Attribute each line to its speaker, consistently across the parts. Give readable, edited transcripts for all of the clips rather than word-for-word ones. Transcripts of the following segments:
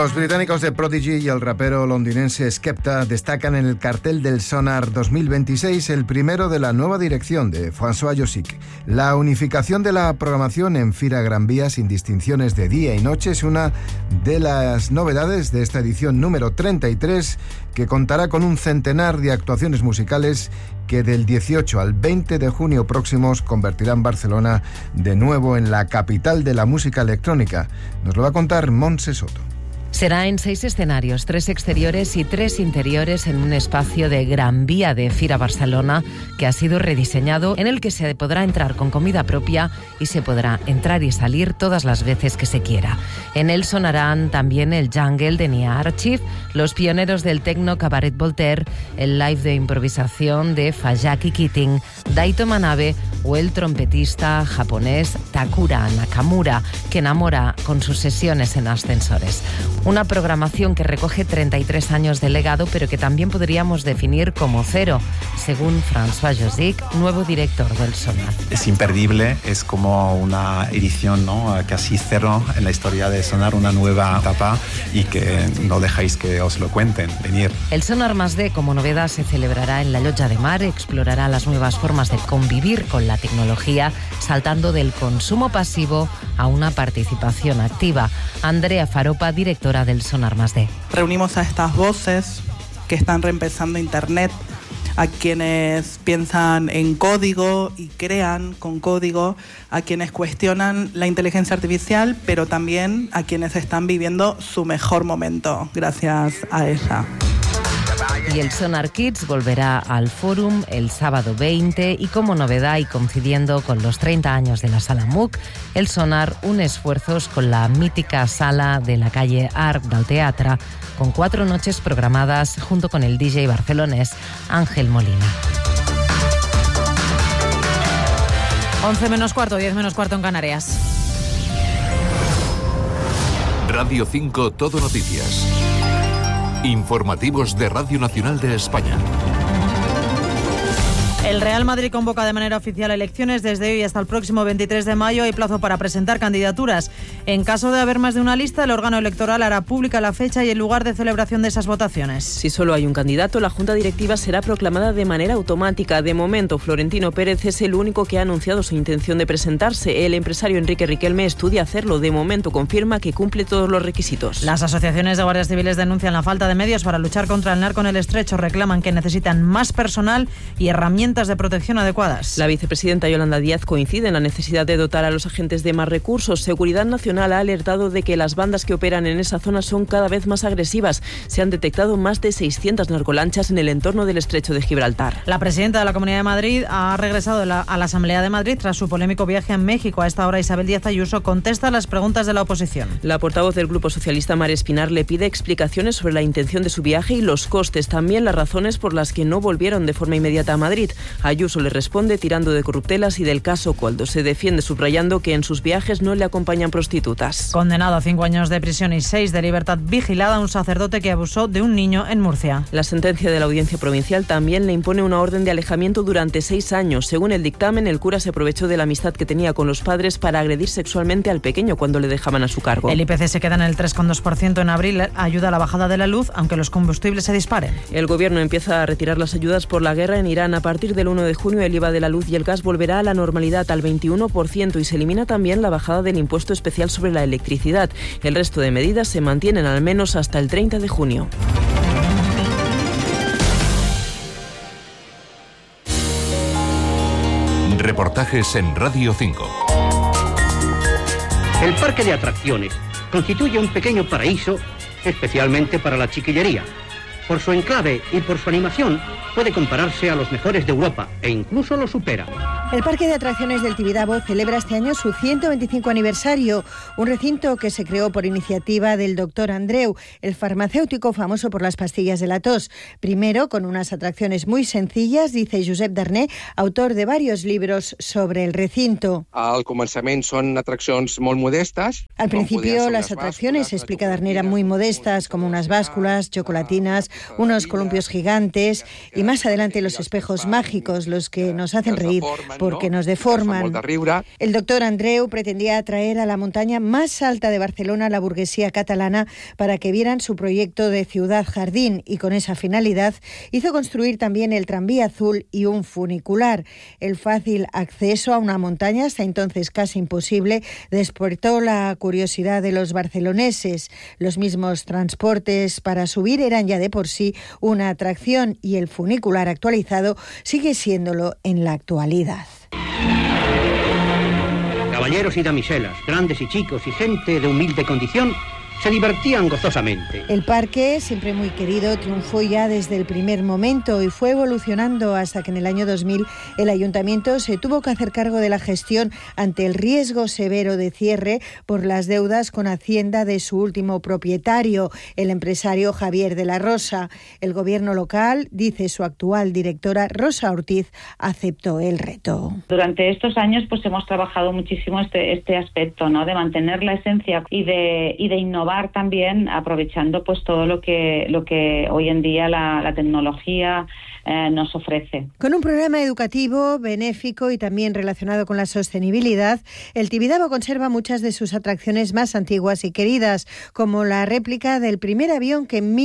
Speaker 1: Los británicos de Prodigy y el rapero londinense Skepta destacan en el cartel del Sonar 2026, el primero de la nueva dirección de François Josic. La unificación de la programación en Fira Gran Vía sin distinciones de día y noche es una de las novedades de esta edición número 33, que contará con un centenar de actuaciones musicales que del 18 al 20 de junio próximos convertirán Barcelona de nuevo en la capital de la música electrónica. Nos lo va a contar Montse Soto.
Speaker 2: Será en 6 escenarios, 3 exteriores y 3 interiores en un espacio de Gran Vía de Fira Barcelona que ha sido rediseñado, en el que se podrá entrar con comida propia y se podrá entrar y salir todas las veces que se quiera. En él sonarán también el Jungle de Nia Archive, los pioneros del techno Cabaret Voltaire, el live de improvisación de Fayaki Keating, Daito Manabe o el trompetista japonés Takura Nakamura, que enamora con sus sesiones en ascensores. Una programación que recoge 33 años de legado, pero que también podríamos definir como cero, según François Josic, nuevo director del Sonar.
Speaker 3: Es imperdible, es como una edición, ¿no?, casi cero en la historia de Sonar, una nueva etapa, y que no dejáis que os lo cuenten, venir.
Speaker 2: El Sonar +D, como novedad, se celebrará en la Llotja de Mar, explorará las nuevas formas de convivir con la tecnología, saltando del consumo pasivo a una participación activa. Andrea Faropa, directora del Sonar +D.
Speaker 4: Reunimos a estas voces que están reempezando Internet, a quienes piensan en código y crean con código, a quienes cuestionan la inteligencia artificial, pero también a quienes están viviendo su mejor momento gracias a ella.
Speaker 2: Y el Sonar Kids volverá al Fórum el sábado 20 y, como novedad y coincidiendo con los 30 años de la Sala MOOC, el Sonar une esfuerzos con la mítica sala de la calle Arc del Teatre, con 4 noches programadas junto con el DJ barcelonés Ángel Molina.
Speaker 5: 11 menos cuarto, 10 menos cuarto en Canarias.
Speaker 6: Radio 5 Todo Noticias. Informativos de Radio Nacional de España.
Speaker 5: El Real Madrid convoca de manera oficial elecciones desde hoy hasta el próximo 23 de mayo. Hay plazo para presentar candidaturas. En caso de haber más de una lista, el órgano electoral hará pública la fecha y el lugar de celebración de esas votaciones.
Speaker 7: Si solo hay un candidato, la Junta Directiva será proclamada de manera automática. De momento, Florentino Pérez es el único que ha anunciado su intención de presentarse. El empresario Enrique Riquelme estudia hacerlo. De momento confirma que cumple todos los requisitos.
Speaker 5: Las asociaciones de guardias civiles denuncian la falta de medios para luchar contra el narco en el Estrecho. Reclaman que necesitan más personal y herramientas de protección adecuadas.
Speaker 7: La vicepresidenta Yolanda Díaz coincide en la necesidad de dotar a los agentes de más recursos. Seguridad Nacional ha alertado de que las bandas que operan en esa zona son cada vez más agresivas. Se han detectado más de 600 narcolanchas en el entorno del Estrecho de Gibraltar.
Speaker 5: La presidenta de la Comunidad de Madrid ha regresado a la Asamblea de Madrid tras su polémico viaje a México. A esta hora, Isabel Díaz Ayuso contesta las preguntas de la oposición.
Speaker 7: La portavoz del Grupo Socialista, Mar Espinar, le pide explicaciones sobre la intención de su viaje y los costes, también las razones por las que no volvieron de forma inmediata a Madrid. Ayuso le responde tirando de corruptelas y del caso Coldo. Se defiende subrayando que en sus viajes no le acompañan prostitutas.
Speaker 5: Condenado a 5 años de prisión y 6 de libertad vigilada, un sacerdote que abusó de un niño en Murcia.
Speaker 7: La sentencia de la Audiencia Provincial también le impone una orden de alejamiento durante 6 años. Según el dictamen, el cura se aprovechó de la amistad que tenía con los padres para agredir sexualmente al pequeño cuando le dejaban a su cargo.
Speaker 5: El IPC se queda en el 3,2% en abril, ayuda a la bajada de la luz, aunque los combustibles se disparen.
Speaker 7: El gobierno empieza a retirar las ayudas por la guerra en Irán. A partir del 1 de junio, el IVA de la luz y el gas volverá a la normalidad, al 21%, y se elimina también la bajada del impuesto especial sobre la electricidad. El resto de medidas se mantienen al menos hasta el 30 de junio.
Speaker 6: Reportajes en Radio 5.
Speaker 8: El parque de atracciones constituye un pequeño paraíso especialmente para la chiquillería. Por su enclave y por su animación, puede compararse a los mejores de Europa e incluso lo supera.
Speaker 9: El Parque de Atracciones del Tibidabo celebra este año su 125 aniversario, un recinto que se creó por iniciativa del doctor Andreu, el farmacéutico famoso por las pastillas de la tos. Primero, con unas atracciones muy sencillas, dice Josep Darné, autor de varios libros sobre el recinto.
Speaker 10: Al començament són atraccions molt modestes.
Speaker 9: Al principio las atracciones, explica Darné, eran muy modestas, como unas básculas, chocolatinas unos columpios gigantes y más adelante los espejos mágicos, los que nos hacen reír porque nos deforman. El doctor Andreu pretendía atraer a la montaña más alta de Barcelona a la burguesía catalana para que vieran su proyecto de ciudad-jardín, y con esa finalidad hizo construir también el tranvía azul y un funicular. El fácil acceso a una montaña, hasta entonces casi imposible, despertó la curiosidad de los barceloneses. Los mismos transportes para subir eran ya de por sí una atracción, y el funicular actualizado sigue siéndolo en la actualidad.
Speaker 8: Caballeros y damiselas, grandes y chicos y gente de humilde condición se divertían gozosamente.
Speaker 9: El parque, siempre muy querido, triunfó ya desde el primer momento y fue evolucionando hasta que en el año 2000 el ayuntamiento se tuvo que hacer cargo de la gestión ante el riesgo severo de cierre por las deudas con Hacienda de su último propietario, el empresario Javier de la Rosa. El gobierno local, dice su actual directora Rosa Ortiz, aceptó el reto.
Speaker 11: Durante estos años pues hemos trabajado muchísimo este aspecto, ¿no?, de mantener la esencia y de innovar también, aprovechando pues todo lo que hoy en día la tecnología nos ofrece.
Speaker 9: Con un programa educativo, benéfico y también relacionado con la sostenibilidad, el Tibidabo conserva muchas de sus atracciones más antiguas y queridas, como la réplica del primer avión que en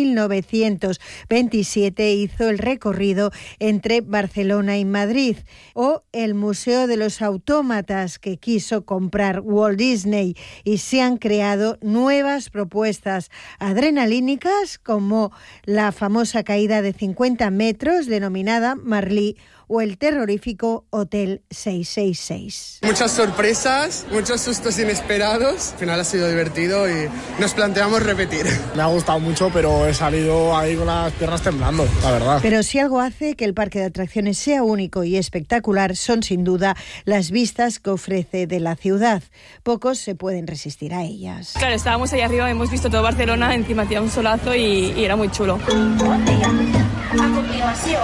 Speaker 9: 1927 hizo el recorrido entre Barcelona y Madrid, o el Museo de los Autómatas que quiso comprar Walt Disney, y se han creado nuevas propuestas adrenalínicas como la famosa caída de 50 metros denominada Marlí o el terrorífico Hotel 666.
Speaker 12: Muchas sorpresas, muchos sustos inesperados. Al final ha sido divertido y nos planteamos repetir.
Speaker 13: Me ha gustado mucho, pero he salido ahí con las piernas temblando, la verdad.
Speaker 9: Pero si algo hace que el parque de atracciones sea único y espectacular son sin duda las vistas que ofrece de la ciudad. Pocos se pueden resistir a ellas.
Speaker 14: Claro, estábamos ahí arriba, hemos visto todo Barcelona, encima hacía un solazo y era muy chulo.
Speaker 9: A continuación,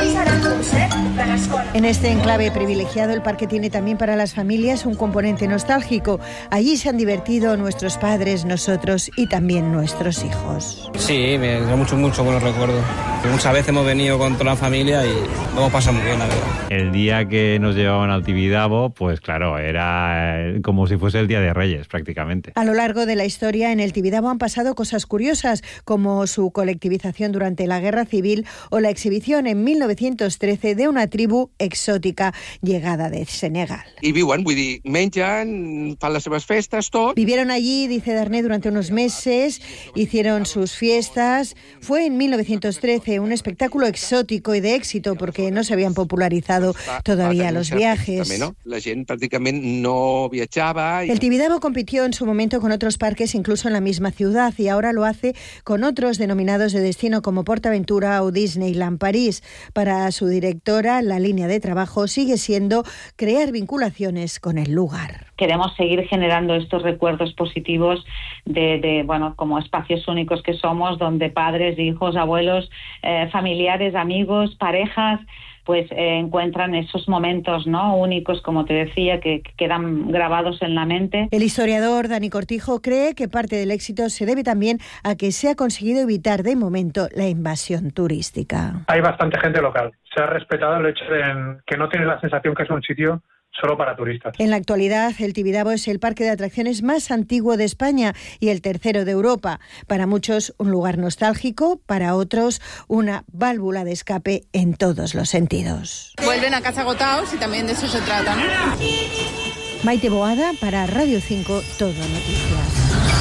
Speaker 9: en este enclave privilegiado, el parque tiene también para las familias un componente nostálgico. Allí se han divertido nuestros padres, nosotros y también nuestros hijos.
Speaker 15: Sí, me da mucho buenos recuerdos. Muchas veces hemos venido con toda la familia y lo hemos pasado muy bien, la verdad.
Speaker 16: El día que nos llevaban al Tibidabo, pues claro, era como si fuese el Día de Reyes, prácticamente.
Speaker 9: A lo largo de la historia, en el Tibidabo han pasado cosas curiosas, como su colectivización durante la Guerra Civil o la exhibición en 1913 de una tribu exótica llegada de Senegal.
Speaker 10: I viuen, vull dir, mengen, fan les seves festes, tot.
Speaker 9: Vivieron allí, dice Darné, durante unos meses, hicieron sus fiestas. Fue en 1913 un espectáculo exótico y de éxito porque no se habían popularizado todavía los viajes.
Speaker 10: També, no? La gent pràcticament no viatjava.
Speaker 9: El Tibidabo compitió en su momento con otros parques, incluso en la misma ciudad, y ahora lo hace con otros denominados de destino como PortAventura o Disneyland París. Para su directora, la línea de trabajo sigue siendo crear vinculaciones con el lugar.
Speaker 11: Queremos seguir generando estos recuerdos positivos de como espacios únicos que somos, donde padres, hijos, abuelos, familiares, amigos, parejas, pues encuentran esos momentos, ¿no?, únicos, como te decía, que quedan grabados en la mente.
Speaker 9: El historiador Dani Cortijo cree que parte del éxito se debe también a que se ha conseguido evitar de momento la invasión turística.
Speaker 17: Hay bastante gente local. Se ha respetado el hecho de que no tienes la sensación que es un sitio solo para turistas.
Speaker 9: En la actualidad, el Tibidabo es el parque de atracciones más antiguo de España y el tercero de Europa. Para muchos, un lugar nostálgico, para otros, una válvula de escape en todos los sentidos.
Speaker 18: Vuelven a casa agotados y también de eso se trata, ¿no?
Speaker 9: Maite Boada para Radio 5, Todo Noticias.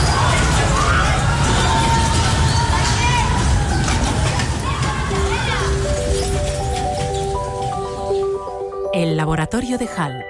Speaker 19: El laboratorio de Hall.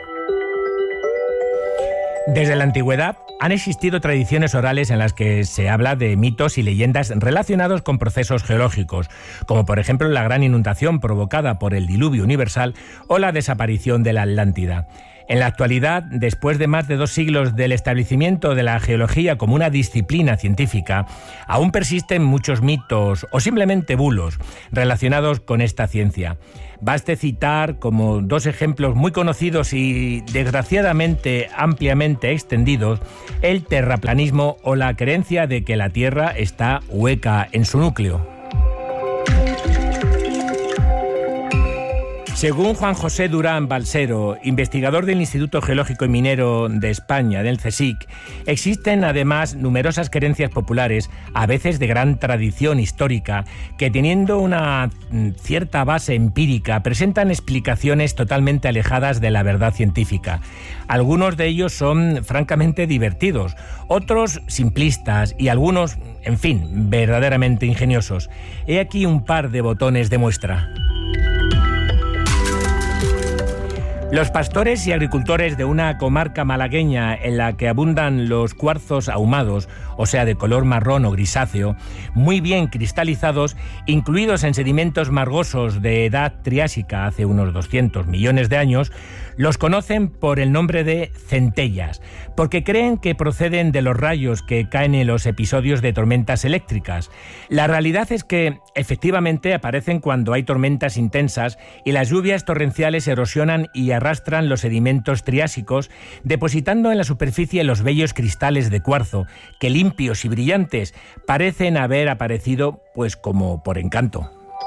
Speaker 20: Desde la antigüedad han existido tradiciones orales en las que se habla de mitos y leyendas relacionados con procesos geológicos, como por ejemplo la gran inundación provocada por el diluvio universal o la desaparición de la Atlántida. En la actualidad, después de más de 2 siglos del establecimiento de la geología como una disciplina científica, aún persisten muchos mitos o simplemente bulos relacionados con esta ciencia. Baste citar como 2 ejemplos muy conocidos y desgraciadamente ampliamente extendidos el terraplanismo o la creencia de que la Tierra está hueca en su núcleo. Según Juan José Durán Balsero, investigador del Instituto Geológico y Minero de España, del CSIC, existen además numerosas creencias populares, a veces de gran tradición histórica, que teniendo una cierta base empírica, presentan explicaciones totalmente alejadas de la verdad científica. Algunos de ellos son francamente divertidos, otros simplistas y algunos, en fin, verdaderamente ingeniosos. He aquí un par de botones de muestra. Los pastores y agricultores de una comarca malagueña en la que abundan los cuarzos ahumados, o sea, de color marrón o grisáceo, muy bien cristalizados, incluidos en sedimentos margosos de edad triásica hace unos 200 millones de años, los conocen por el nombre de centellas, porque creen que proceden de los rayos que caen en los episodios de tormentas eléctricas. La realidad es que, efectivamente, aparecen cuando hay tormentas intensas y las lluvias torrenciales erosionan y arrastran los sedimentos triásicos, depositando en la superficie los bellos cristales de cuarzo, que limpios y brillantes parecen haber aparecido pues como por encanto.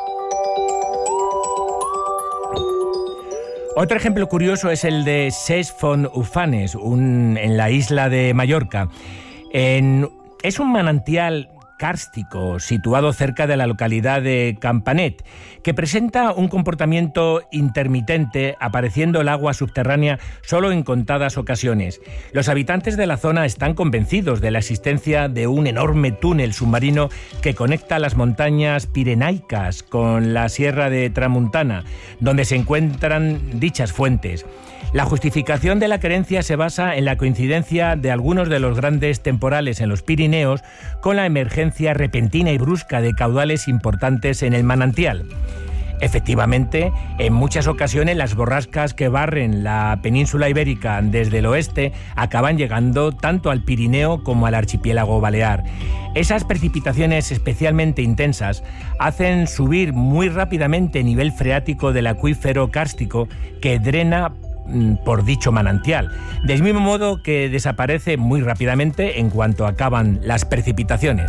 Speaker 20: Otro ejemplo curioso es el de Ses Font Ufanes, en la isla de Mallorca. Es un manantial kárstico situado cerca de la localidad de Campanet, que presenta un comportamiento intermitente, apareciendo el agua subterránea solo en contadas ocasiones. Los habitantes de la zona están convencidos de la existencia de un enorme túnel submarino que conecta las montañas pirenaicas con la Sierra de Tramuntana, donde se encuentran dichas fuentes. La justificación de la creencia se basa en la coincidencia de algunos de los grandes temporales en los Pirineos con la emergencia repentina y brusca de caudales importantes en el manantial. Efectivamente, en muchas ocasiones las borrascas que barren la península ibérica desde el oeste acaban llegando tanto al Pirineo como al archipiélago balear. Esas precipitaciones especialmente intensas hacen subir muy rápidamente el nivel freático del acuífero kárstico que drena por dicho manantial, del mismo modo que desaparece muy rápidamente en cuanto acaban las precipitaciones.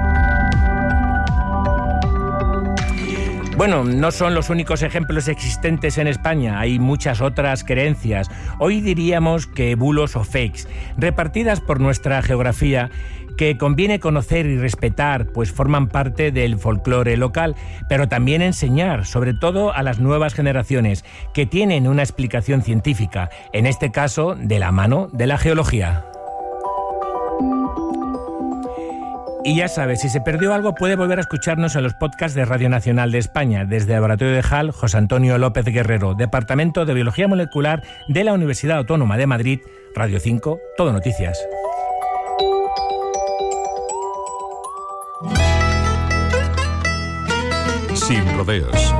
Speaker 20: Bueno, no son los únicos ejemplos existentes en España, hay muchas otras creencias, hoy diríamos que bulos o fakes, repartidas por nuestra geografía, que conviene conocer y respetar, pues forman parte del folclore local, pero también enseñar, sobre todo a las nuevas generaciones, que tienen una explicación científica, en este caso de la mano de la geología. Y ya sabes, si se perdió algo puede volver a escucharnos en los podcasts de Radio Nacional de España, desde el Laboratorio de HAL, José Antonio López Guerrero, Departamento de Biología Molecular de la Universidad Autónoma de Madrid, Radio 5, Todo Noticias.
Speaker 6: Sin rodeos.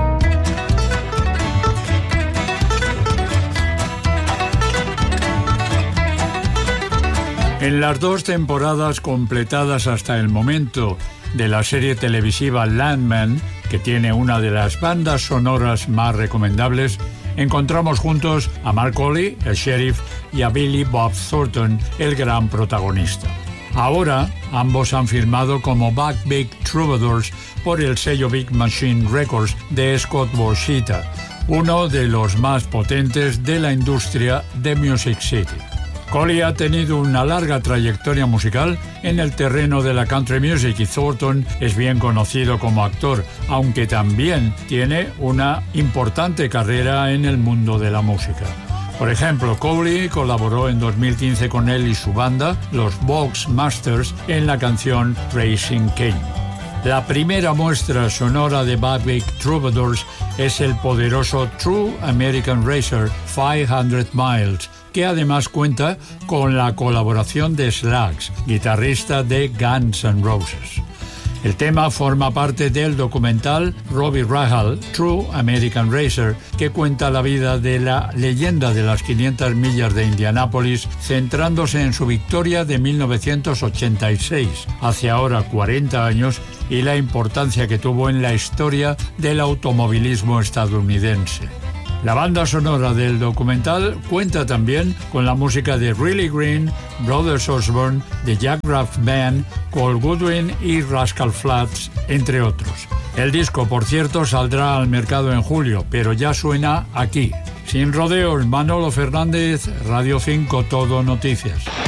Speaker 21: En las 2 temporadas completadas hasta el momento de la serie televisiva Landman, que tiene una de las bandas sonoras más recomendables, encontramos juntos a Mark Colley, el sheriff, y a Billy Bob Thornton, el gran protagonista. Ahora, ambos han firmado como Back Big Troubadours por el sello Big Machine Records de Scott Borchita, uno de los más potentes de la industria de Music City. Colley ha tenido una larga trayectoria musical en el terreno de la country music y Thornton es bien conocido como actor, aunque también tiene una importante carrera en el mundo de la música. Por ejemplo, Colley colaboró en 2015 con él y su banda, los Box Masters, en la canción Racing Cane. La primera muestra sonora de Bad Big Troubadours es el poderoso True American Racer 500 Miles, que además cuenta con la colaboración de Slags, guitarrista de Guns N' Roses. El tema forma parte del documental Robbie Rahal, True American Racer, que cuenta la vida de la leyenda de las 500 millas de Indianápolis, centrándose en su victoria de 1986, hace ahora 40 años, y la importancia que tuvo en la historia del automovilismo estadounidense. La banda sonora del documental cuenta también con la música de Riley Green, Brothers Osborne, The Jack Raff Band, Cole Goodwin y Rascal Flatts, entre otros. El disco, por cierto, saldrá al mercado en julio, pero ya suena aquí. Sin rodeos, Manolo Fernández, Radio 5 Todo Noticias.